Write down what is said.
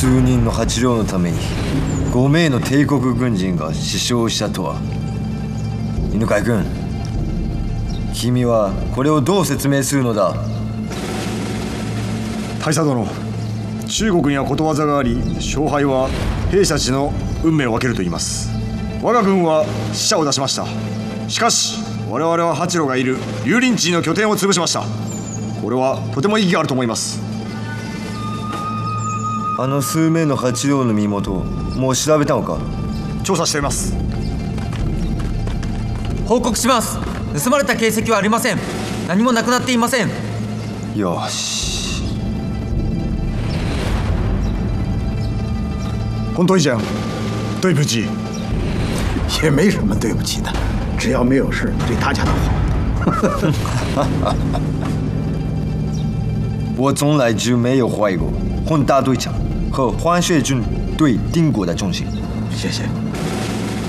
数人の八両のために5名の帝国軍人が死傷したとは。犬飼君、君はこれをどう説明するのだ？ 大佐殿、中国にはことわざがあり、勝敗は兵士たちの運命を分けると言います。我が軍は死者を出しました。しかし我々は八郎がいる龍林地の拠点を潰しました。これはとても意義があると思います。 あの数名の八郎の身元をもう調べたのか？ 調査しています。 報告します。盗まれた形跡はありません。何もなくなっていません。 よし。 洪队长，对不起。 也没什么对不起的，只要没有事，对大家都好。 我从来就没有怀疑过洪大队长和黄学军对丁国的忠心。 谢谢。